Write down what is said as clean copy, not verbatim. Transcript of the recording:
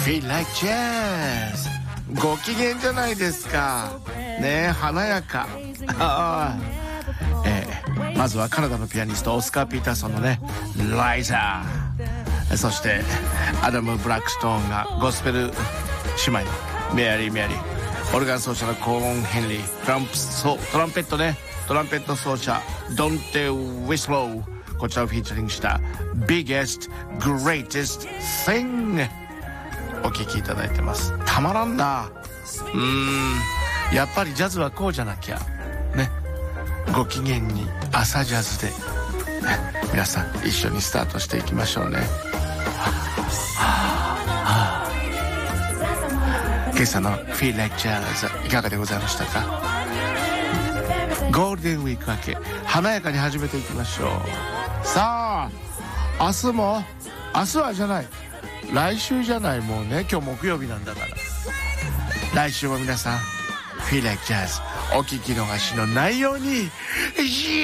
Feel like jazz ご機嫌じゃないですかね。華やかまずはカナダのピアニストオスカー・ピーターソンのねライザー、そしてアダム・ブラックストーンがゴスペル姉妹のメアリー、オルガン奏者のコーン・ヘンリー、トランペットね、トランペット奏者ドンテ・ウィスロー、こちらをフィーチャリングした Biggest Greatest Thing お聴きいただいてます。たまらんな。やっぱりジャズはこうじゃなきゃね。ご機嫌に朝ジャズで、皆さん一緒にスタートしていきましょうね。今朝の Feel Like Jazz いかがでございましたか。ゴールデンウィーク明け華やかに始めていきましょう。さあ明日はじゃない、来週じゃない、もうね今日木曜日なんだから、来週も皆さん Feel Like Jazz お聞き逃しのないように。